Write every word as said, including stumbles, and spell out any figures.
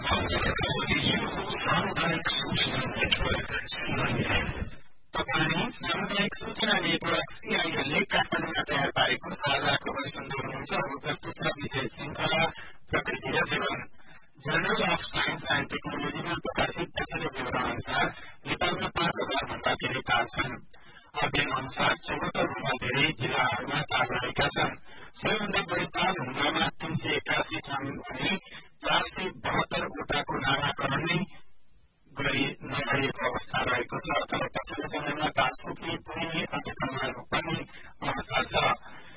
सामुदायिक सूचना network CIN तपाईँ सामुदायिक सूचना नेटवर्क सीआईएन ले काठमाडौँमा तयार पारेको साझा खबर सुन्दै हुनुहुन्छ। उपस्थित छ विशेष श्रृंखला प्रकृति र जीवन। जर्नल अफ साइन्स एन्ड टेक्नोलोजीमा प्रकाशित पछिल्लो विवरण अनुसार नेपालमा पाँच हजार भन्दा धेरै ताल छन्। अध्ययन अनुसार चौहत्तर भन्दा धेरै जिल्लाहरूमा ताल रहेका छन्। सबैभन्दा बढी ताल हुम्लामा तीन सय एकासी छन् भने चार सय बहत्तर वटाको नामाकरण नै गरी नगरिएको अवस्था रहेको छ। तर पछिल्लो समयमा ताल सुक्ने पुग्ने अतिक्रमणको पनि अवस्था छ।